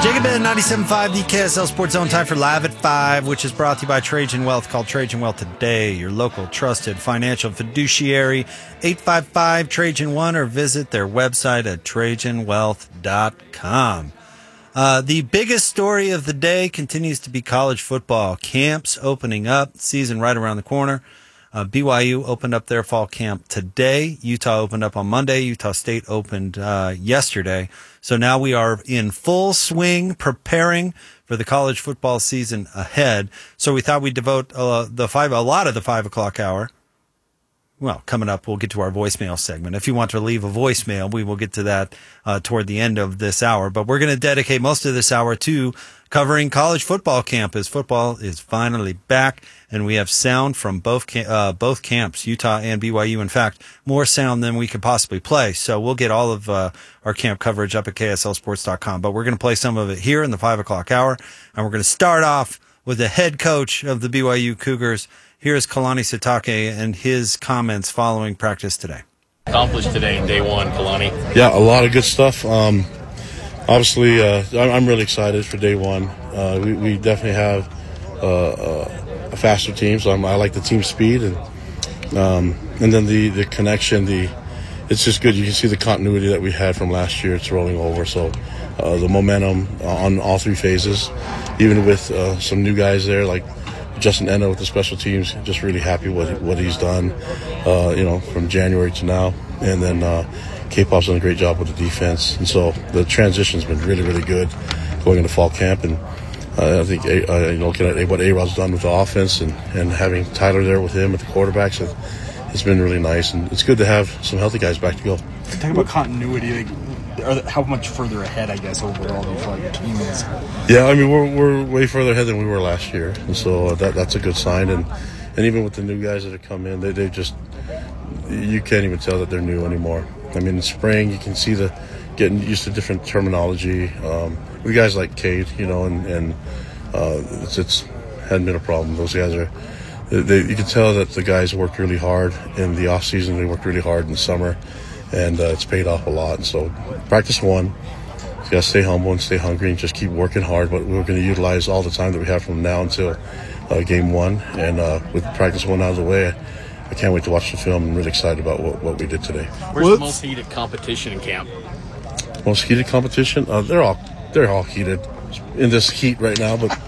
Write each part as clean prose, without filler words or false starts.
Jacob Ben, 97.5, the KSL Sports Zone. Time for Live at 5, which is brought to you by Trajan Wealth. Call Trajan Wealth today, your local trusted financial fiduciary, 855-TRAJAN1, or visit their website at TrajanWealth.com. The biggest story of the day continues to be college football. Camps opening up, season right around the corner. BYU opened up their fall camp today. Utah opened up on Monday. Utah State opened yesterday. So now we are in full swing preparing for the college football season ahead. So we thought we'd devote a lot of the 5 o'clock hour. Well, coming up, we'll get to our voicemail segment. If you want to leave a voicemail, we will get to that toward the end of this hour. But we're going to dedicate most of this hour to covering college football camp, as football is finally back, and we have sound from both camps, Utah and BYU. In fact, more sound than we could possibly play. So we'll get all of our camp coverage up at KSLSports.com. But we're going to play some of it here in the 5 o'clock hour, and we're going to start off with the head coach of the BYU Cougars. Here's Kalani Sitake and his comments following practice today. Accomplished today in day one, Kalani. Yeah, a lot of good stuff. Obviously, I'm really excited for day one. We definitely have a faster team, so I like the team speed, and then the connection. It's just good. You can see the continuity that we had from last year. It's rolling over, so the momentum on all three phases, even with some new guys there like Justin Enna with the special teams, just really happy what he's done, from January to now. And then K-Pop's done a great job with the defense. And so the transition's been really, really good going into fall camp. And I think, looking at what A-Rod's done with the offense and having Tyler there with him at the quarterbacks, it's been really nice. And it's good to have some healthy guys back to go. Talk about continuity. How much further ahead, I guess, overall do you feel like your team is? Yeah, I mean, we're way further ahead than we were last year, and so that's a good sign. And even with the new guys that have come in, they just, you can't even tell that they're new anymore. I mean, in spring, you can see getting used to different terminology. With guys like Cade, and it's hadn't been a problem. Those guys you can tell that the guys worked really hard in the off season. They worked really hard in the summer. And it's paid off a lot. And so practice one, you got to stay humble and stay hungry and just keep working hard. But we're going to utilize all the time that we have from now until game one. And with practice one out of the way, I can't wait to watch the film. I'm really excited about what we did today. Where's the most heated competition in camp? Most heated competition? They're all heated in this heat right now. But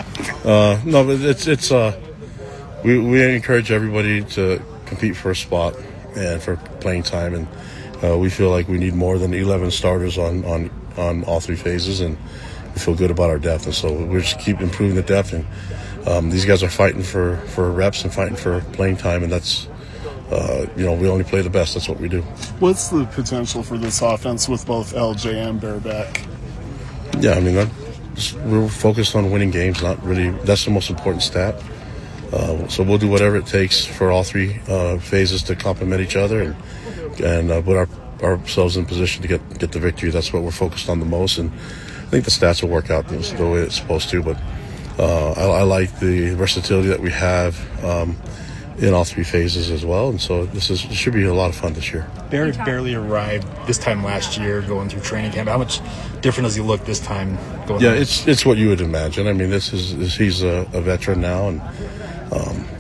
we encourage everybody to compete for a spot and for playing time. And we feel like we need more than 11 starters on all three phases, and we feel good about our depth. And so we're just keep improving the depth. And these guys are fighting for reps and fighting for playing time, and that's we only play the best. That's what we do. What's the potential for this offense with both LJ and Bareback? Yeah, I mean, we're focused on winning games. Not really. That's the most important stat. So we'll do whatever it takes for all three phases to complement each other and put ourselves in position to get the victory. That's what we're focused on the most, and I think the stats will work out the way it's supposed to. But I like the versatility that we have in all three phases as well, and so it should be a lot of fun this year. Barry barely arrived this time last year going through training camp. How much different does he look this time going? Yeah, it's what you would imagine. I mean, he's a veteran now, and